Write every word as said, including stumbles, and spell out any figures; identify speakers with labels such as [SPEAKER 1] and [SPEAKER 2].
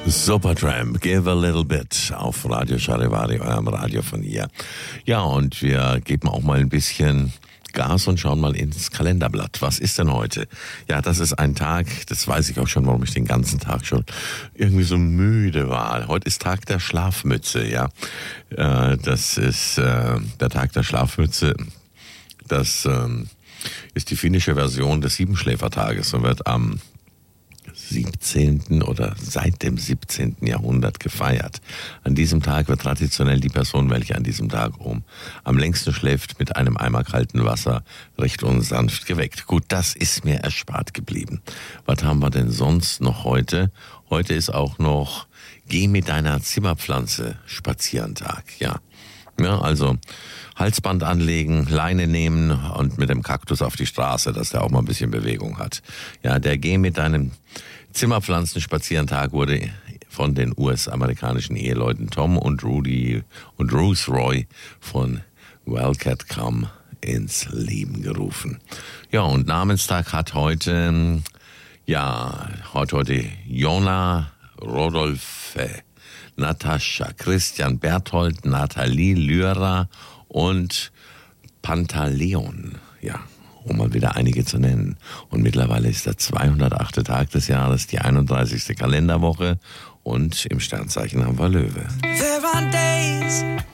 [SPEAKER 1] Supertramp, Give a Little Bit auf Radio Charivari, eurem Radio von hier. Ja, und wir geben auch mal ein bisschen Gas und schauen mal ins Kalenderblatt. Was ist denn heute? Ja, das ist ein Tag, das weiß ich auch schon, warum ich den ganzen Tag schon irgendwie so müde war. Heute ist Tag der Schlafmütze, ja. Äh, das ist äh, der Tag der Schlafmütze. Das äh, ist die finnische Version des Siebenschläfertages und wird am siebzehnten oder seit dem siebzehnten Jahrhundert gefeiert. An diesem Tag wird traditionell die Person, welche an diesem Tag um am längsten schläft, mit einem Eimer kalten Wasser recht unsanft geweckt. Gut, das ist mir erspart geblieben. Was haben wir denn sonst noch heute? Heute ist auch noch Geh mit deiner Zimmerpflanze spazieren Tag, ja. Ja, also Halsband anlegen, Leine nehmen und mit dem Kaktus auf die Straße, dass der auch mal ein bisschen Bewegung hat. Ja, der Geh mit deinem Zimmerpflanzen spazieren Tag wurde von den U S-amerikanischen Eheleuten Tom und Rudy und Ruth Roy von Wildcat Come ins Leben gerufen. Ja, und Namenstag hat heute, ja, hat heute Jona, Rodolphe, Natascha, Christian, Berthold, Nathalie, Lyra und Pantaleon, ja, um mal wieder einige zu nennen. Und mittlerweile ist der zweihundertachte Tag des Jahres, die einunddreißigste Kalenderwoche und im Sternzeichen haben wir Löwe.
[SPEAKER 2] There are days